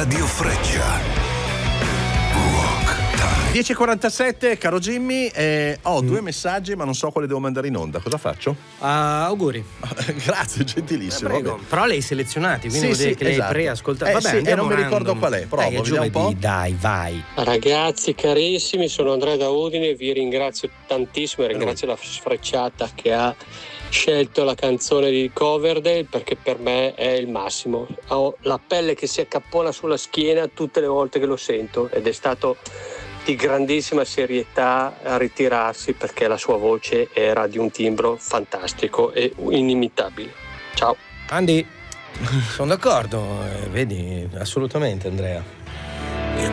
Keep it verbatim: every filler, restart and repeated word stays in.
Radio Freccia. dieci e quarantasette, caro Jimmy, eh, ho mm. due messaggi ma non so quale devo mandare in onda. Cosa faccio? Uh, auguri. Grazie, gentilissimo. Eh, però li hai selezionati, quindi sì, vuol dire sì, che esatto. li hai preascoltati. Eh, Vabbè, sì, e non mi random. ricordo qual è. Provo, dai, è vediamo un po'. Dai, vai. Ragazzi carissimi, sono Andrea da Udine e vi ringrazio tantissimo e ringrazio la sfrecciata che ha scelto la canzone di Coverdale, perché per me è il massimo. Ho la pelle che si accappona sulla schiena tutte le volte che lo sento ed è stato di grandissima serietà a ritirarsi, perché la sua voce era di un timbro fantastico e inimitabile. Ciao Andy, sono d'accordo, eh, vedi, assolutamente Andrea.